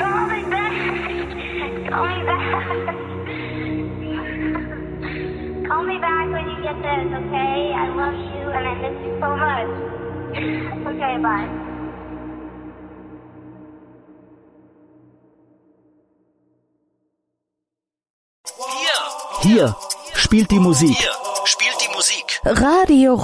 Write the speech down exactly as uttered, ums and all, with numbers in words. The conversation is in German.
Call me back. Call me back. Call me back when you get this, okay? I love you and I miss you so much. Okay, bye. Hier spielt die Musik. Hier spielt die Musik. Radio